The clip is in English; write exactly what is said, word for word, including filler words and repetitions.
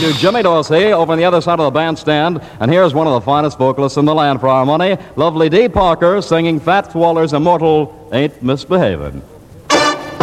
to Jimmy Dorsey over on the other side of the bandstand. And here's one of the finest vocalists in the land for our money, lovely Dee Parker, singing Fats Waller's immortal Ain't Misbehavin'.